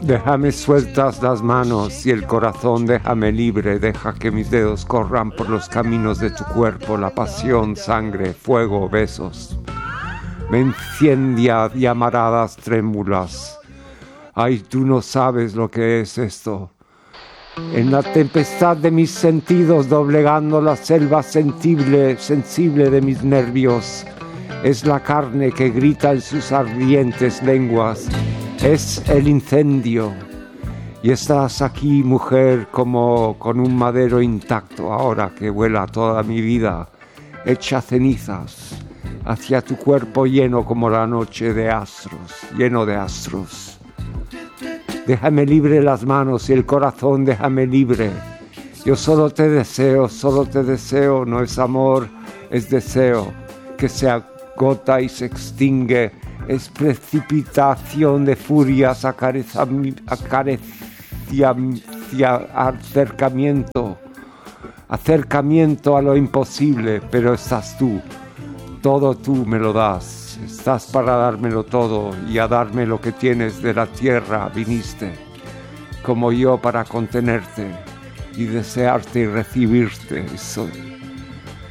Déjame sueltas las manos y el corazón déjame libre, deja que mis dedos corran por los caminos de tu cuerpo, la pasión, sangre, fuego, besos. Me enciende a llamaradas trémulas. Ay, tú no sabes lo que es esto. En la tempestad de mis sentidos, doblegando la selva sensible de mis nervios, es la carne que grita en sus ardientes lenguas, es el incendio. Y estás aquí, mujer, como con un madero intacto, ahora que vuela toda mi vida, hecha cenizas, hacia tu cuerpo lleno como la noche de astros, lleno de astros. Déjame libre las manos y el corazón, déjame libre. Yo solo te deseo, no es amor, es deseo, que se agota y se extingue, es precipitación de furias, acercamiento a lo imposible, pero estás tú, todo tú me lo das. Estás para dármelo todo y a darme lo que tienes de la tierra viniste, como yo para contenerte y desearte y recibirte. Soy